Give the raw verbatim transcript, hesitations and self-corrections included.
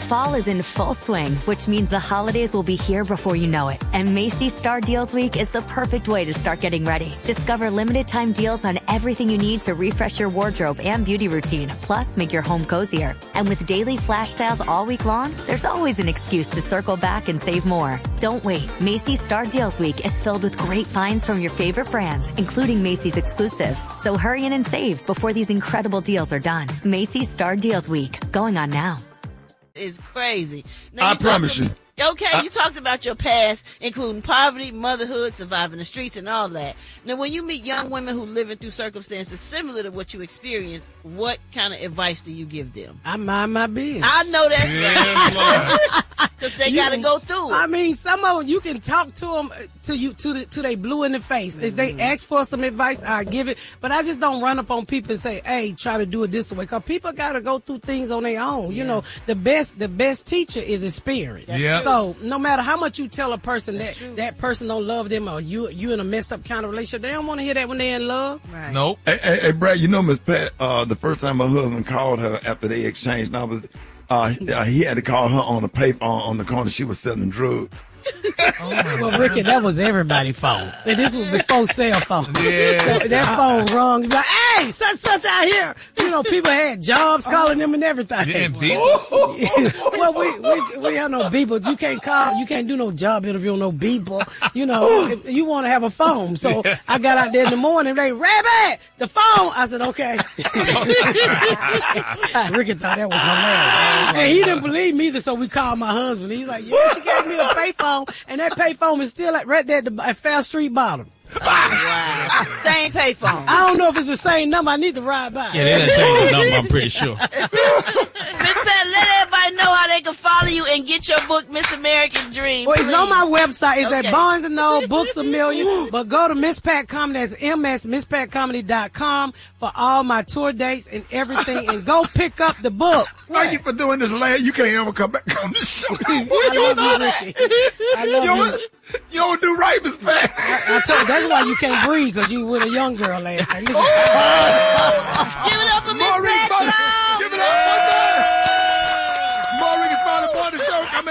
Fall is in full swing, which means the holidays will be here before you know it. And Macy's Star Deals Week is the perfect way to start getting ready. Discover limited time deals on everything you need to refresh your wardrobe and beauty routine, plus make your home cozier. And with daily flash sales all week long, there's always an excuse to circle back and save more. Don't wait. Macy's Star Deals Week is filled with great finds from your favorite brands, including Macy's exclusives. So hurry in and save before these incredible deals are done. Macy's Star Deals Week, going on now. Is crazy. Now, I promise you. Okay, I, you talked about your past, including poverty, motherhood, surviving the streets, and all that. Now, when you meet young women who living through circumstances similar to what you experienced, what kind of advice do you give them? I mind my business. I know that's right. Because they got to go through it. I mean, some of them, you can talk to them to you to the, to they blue in the face. Mm-hmm. If they ask for some advice, I give it. But I just don't run up on people and say, hey, try to do it this way. Because people got to go through things on their own. Yeah. You know, the best the best teacher is experience. Yeah. So no matter how much you tell a person that that person don't love them or you you in a messed up kind of relationship, they don't want to hear that when they're in love. Right. Nope. Hey, hey, hey, Brad, you know, Miss Pat, uh, the first time my husband called her after they exchanged numbers, uh, he had to call her on the payphone on the corner. She was selling drugs. Oh, well, Ricky, that was everybody's phone. This was before cell phone. Yeah. So that phone rung. Like, hey, such such out here. You know, people had jobs calling them and everything. Yeah, beeple. Well, we we we have no beeple. You can't call. You can't do no job interview on no beeple. You know, if you want to have a phone. So I got out there in the morning. They Rabbit, the phone. I said, okay. Ricky thought that was hilarious, and he didn't believe me either. So we called my husband. He's like, yeah, she gave me a payphone. And that payphone is still at, right there at, the, at Fair Street bottom. Wow. Same payphone. I don't know if it's the same number. I need to ride by. Yeah, they done changed the number, I'm pretty sure. Miss Pat, let everybody know how they can follow you and get your book, Miss American Dream. Well, it's on my website. It's Okay. at Barnes and Noble, Books a Million. But go to Miss Pat Comedy. That's M S, miss pat comedy dot com for all my tour dates and everything. And go pick up the book. Thank you for doing this, lad. You can't ever come back on the show. I love you, Ricky. I love you, you. don't, you don't do right, Miss Pat. I, I told you, that's why you can't breathe, because you with a young girl last night. Give it up for Miss Maurice, Pat. give it up.